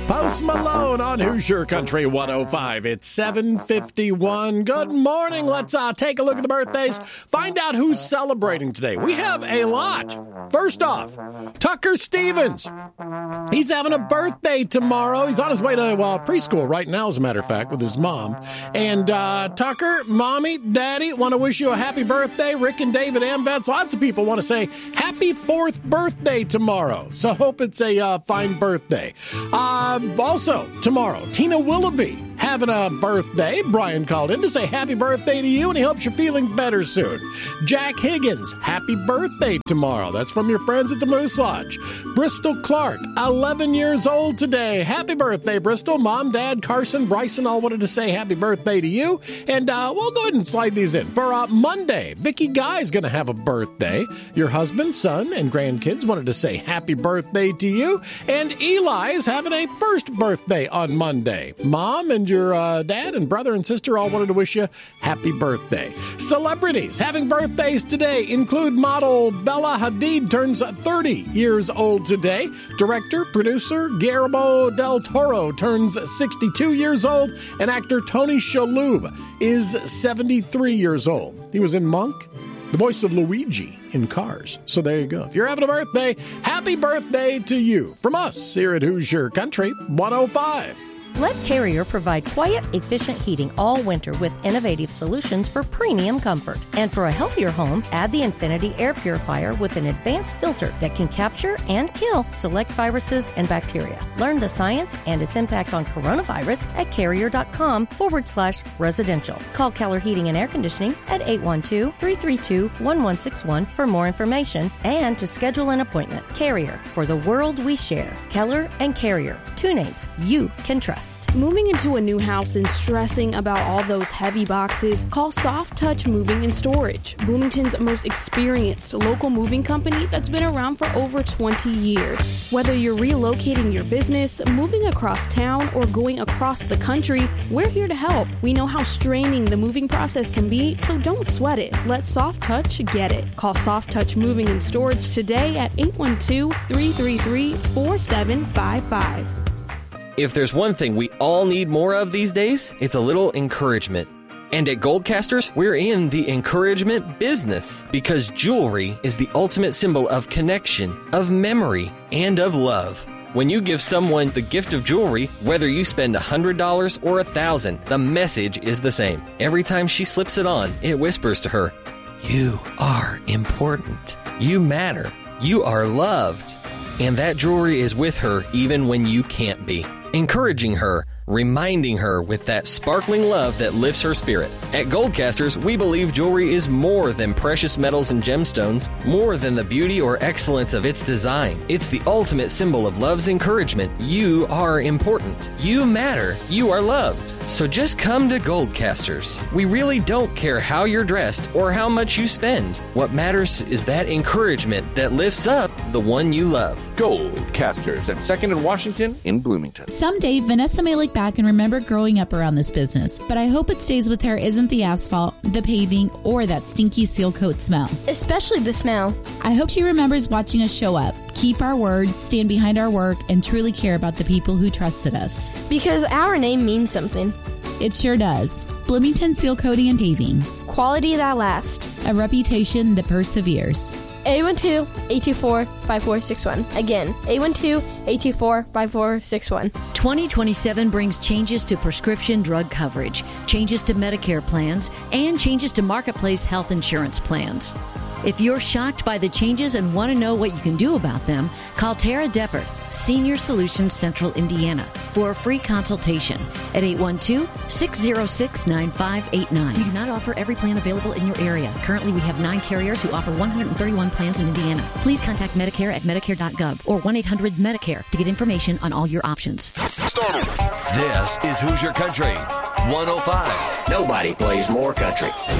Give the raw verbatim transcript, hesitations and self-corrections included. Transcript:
Post Malone on Hoosier Country one oh five. It's seven fifty-one. Good morning. Let's uh, take a look at the birthdays. Find out who's celebrating today. We have a lot. First off, Tucker Stevens. He's having a birthday tomorrow. He's on his way to uh, preschool right now, as a matter of fact, with his mom. And uh, Tucker, Mommy, Daddy, want to wish you a happy birthday. Rick and David Ambets, lots of people want to say happy fourth birthday tomorrow. So hope it's a uh, fine birthday. Uh, also, tomorrow, Tina Willoughby having a birthday. Brian called in to say happy birthday to you, and he hopes you're feeling better soon. Jack Higgins, happy birthday tomorrow. That's from your friends at the Moose Lodge. Bristol Clark, eleven years old today. Happy birthday, Bristol. Mom, Dad, Carson, Bryson all wanted to say happy birthday to you. And uh, we'll go ahead and slide these in. For uh, Monday, Vicky Guy's going to have a birthday. Your husband, son, and grandkids wanted to say happy birthday to you. And Eli's having a first birthday on Monday. Mom and your uh, dad and brother and sister all wanted to wish you happy birthday. Celebrities having birthdays today include model Bella Hadid, turns thirty years old today. Director, producer Guillermo del Toro turns sixty-two years old. And actor Tony Shalhoub is seventy-three years old. He was in Monk, the voice of Luigi in Cars. So there you go. If you're having a birthday, happy birthday to you. From us here at Hoosier Country one oh five. Let Carrier provide quiet, efficient heating all winter with innovative solutions for premium comfort. And for a healthier home, add the Infinity Air Purifier with an advanced filter that can capture and kill select viruses and bacteria. Learn the science and its impact on coronavirus at carrier.com forward slash residential. Call Keller Heating and Air Conditioning at eight one two, three three two, one one six one for more information and to schedule an appointment. Carrier, for the world we share. Keller and Carrier, two names you can trust. Moving into a new house and stressing about all those heavy boxes? Call Soft Touch Moving and Storage, Bloomington's most experienced local moving company that's been around for over twenty years. Whether you're relocating your business, moving across town, or going across the country, we're here to help. We know how straining the moving process can be, so don't sweat it. Let Soft Touch get it. Call Soft Touch Moving and Storage today at eight one two, three three three, four seven five five. If there's one thing we all need more of these days, it's a little encouragement. And at Goldcasters, we're in the encouragement business because jewelry is the ultimate symbol of connection, of memory, and of love. When you give someone the gift of jewelry, whether you spend one hundred dollars or one thousand dollars, the message is the same. Every time she slips it on, it whispers to her, "You are important. You matter. You are loved." And that jewelry is with her even when you can't be. Encouraging her, reminding her with that sparkling love that lifts her spirit. At Goldcasters, we believe jewelry is more than precious metals and gemstones, more than the beauty or excellence of its design. It's the ultimate symbol of love's encouragement. You are important. You matter. You are loved. So just come to Goldcasters. We really don't care how you're dressed or how much you spend. What matters is that encouragement that lifts up the one you love. Goldcasters at second and Washington in Bloomington. Someday, Vanessa may look back and remember growing up around this business, but I hope it stays with her isn't the asphalt, the paving, or that stinky seal coat smell. Especially the smell. I hope she remembers watching us show up, keep our word, stand behind our work, and truly care about the people who trusted us. Because our name means something. It sure does. Bloomington Seal Coating and Paving. Quality that lasts. A reputation that perseveres. eight one two, eight two four, five four six one. Again, eight one two, eight two four, five four six one. twenty twenty-seven brings changes to prescription drug coverage, changes to Medicare plans, and changes to Marketplace health insurance plans. If you're shocked by the changes and want to know what you can do about them, call Tara Deppert, Senior Solutions Central Indiana, for a free consultation at eight one two, six zero six, nine five eight nine. We do not offer every plan available in your area. Currently, we have nine carriers who offer one hundred thirty-one plans in Indiana. Please contact Medicare at medicare dot gov or one eight hundred Medicare to get information on all your options. This is Hoosier Country one oh five. Nobody plays more country.